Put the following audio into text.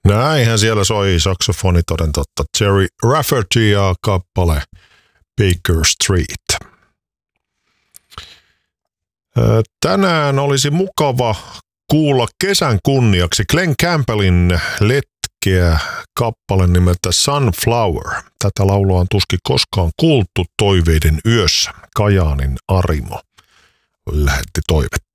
Näinhän siellä soi saksofoni toden totta. Jerry Rafferty ja kappale Baker Street. Tänään olisi mukava kuulla kesän kunniaksi Glen Campbellin letkeä kappale nimeltä Sunflower. Tätä laulua on tuskin koskaan kuultu Toiveiden yössä. Kajaanin Arimo lähetti toivetta.